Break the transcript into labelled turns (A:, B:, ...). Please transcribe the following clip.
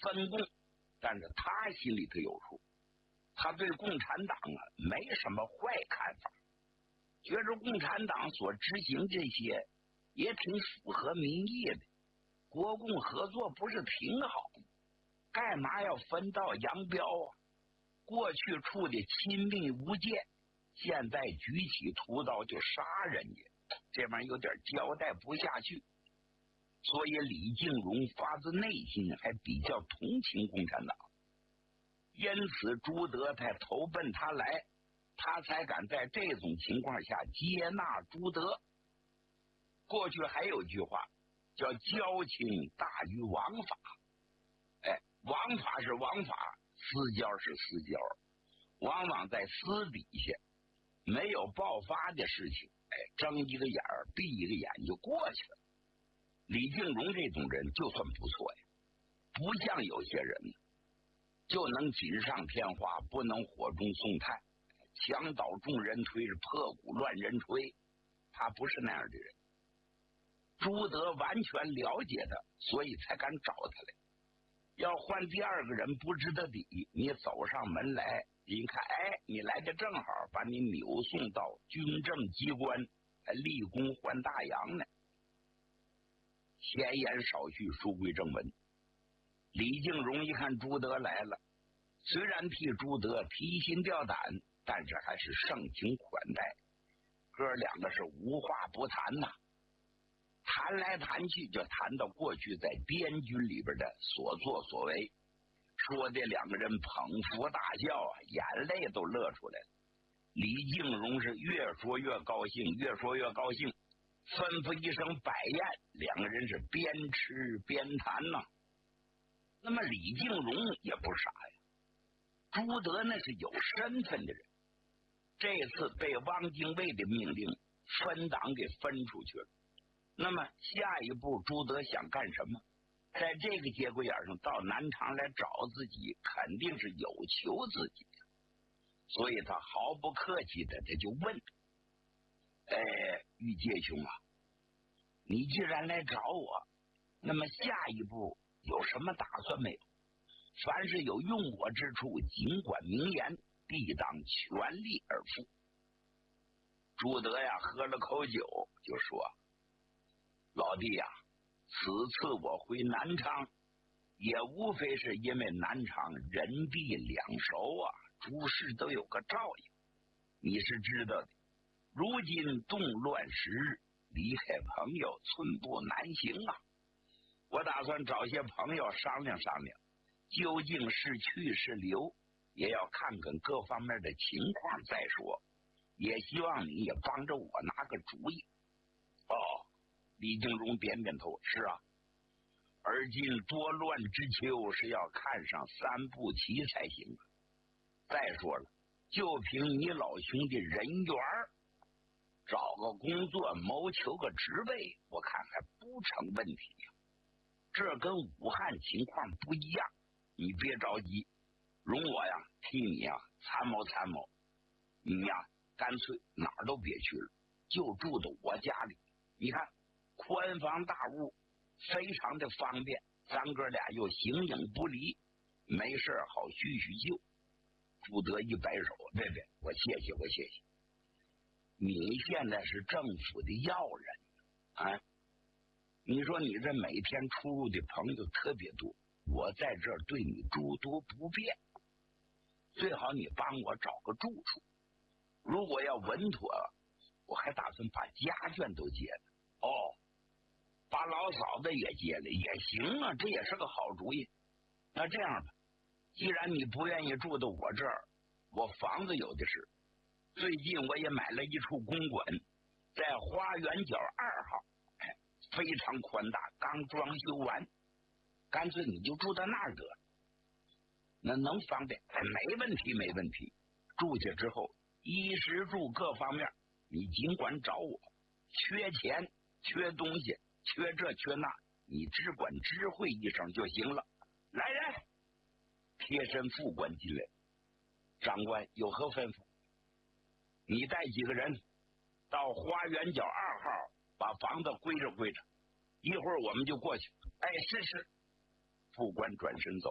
A: 分共，但是他心里头有数，他对共产党没什么坏看法，觉着共产党所执行这些也挺符合民意的，国共合作不是挺好吗？干嘛要分道扬镳啊？过去处的亲密无间，现在举起屠刀就杀人家，这玩意有点交代不下去。所以李静荣发自内心还比较同情共产党，因此朱德才投奔他来，他才敢在这种情况下接纳朱德。过去还有句话叫交情大于王法，王法是王法，私交是私交，往往在私底下没有爆发的事情，睁一个眼儿闭一个眼就过去了。李静荣这种人就算不错呀，不像有些人就能锦上添花，不能火中送炭，墙倒众人推，是破鼓乱人吹，他不是那样的人。朱德完全了解他，所以才敢找他来。要换第二个人不知道底，你走上门来，一看，你来的正好，把你扭送到军政机关，还立功还大洋呢。闲言少叙，书归正文。李静荣一看朱德来了，虽然替朱德提心吊胆，但是还是盛情款待，哥两个是无话不谈呐。谈来谈去就谈到过去在边军里边的所作所为，说的两个人捧腹大笑啊，眼泪都乐出来了。李静荣是越说越高兴，越说越高兴，吩咐一声摆宴，两个人是边吃边谈呐。那么李静荣也不傻呀，朱德那是有身份的人，这次被汪精卫的命令分党给分出去了。那么下一步朱德想干什么？在这个节骨眼上到南昌来找自己，肯定是有求自己，所以他毫不客气的他就问，玉阶兄啊，你既然来找我，那么下一步有什么打算没有？凡是有用我之处，尽管明言，必当全力而赴。朱德呀喝了口酒就说，老弟呀，此次我回南昌，也无非是因为南昌人地两熟啊，诸事都有个照应，你是知道的。如今动乱时日，离开朋友寸步难行啊。我打算找些朋友商量商量，究竟是去是留，也要看看各方面的情况再说。也希望你也帮着我拿个主意。李静荣点点头，是啊，而今多乱之秋，是要看上三步棋才行。再说了，就凭你老兄的人缘，找个工作谋求个职位，我看还不成问题呀。这跟武汉情况不一样，你别着急，容我呀替你呀参谋参谋。你呀干脆哪儿都别去了，就住到我家里。你看宽房大屋，非常的方便，咱哥俩又形影不离，没事好叙叙旧。朱德一摆手，别，我谢谢。你现在是政府的要人啊，你说你这每天出入的朋友特别多，我在这儿对你诸多不便，最好你帮我找个住处。如果要稳妥，我还打算把家眷都接了。把老嫂子也接了也行啊，这也是个好主意。那这样吧，既然你不愿意住到我这儿，我房子有的是，最近我也买了一处公馆，在花园角2号，非常宽大，刚装修完，干脆你就住到那儿得了。那能方便？没问题。住下之后，衣食住各方面，你尽管找我。缺钱、缺东西、缺这缺那，你只管知会一声就行了。来人！贴身副官进来，长官有何吩咐？你带几个人到花园角2号，把房子归置，一会儿我们就过去。是。副官转身走。